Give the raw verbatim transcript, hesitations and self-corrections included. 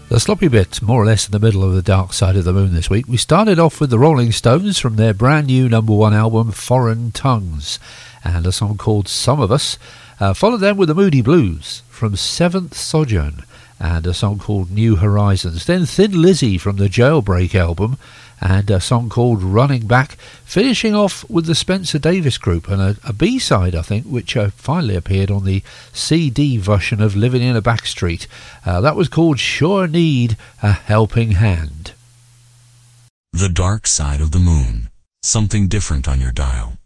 The sloppy bit, more or less in the middle of the dark side of the moon this week. We started off with the Rolling Stones from their brand new number one album, Foreign Tongues, and a song called Some of Us. Uh, followed them with the Moody Blues from Seventh Sojourn, and a song called New Horizons. Then Thin Lizzy from the Jailbreak album, and a song called Running Back, finishing off with the Spencer Davis Group and a, a B-side, I think, which uh, finally appeared on the C D version of Living in a Backstreet. Uh, that was called Sure Need a Helping Hand. The Dark Side of the Moon. Something different on your dial.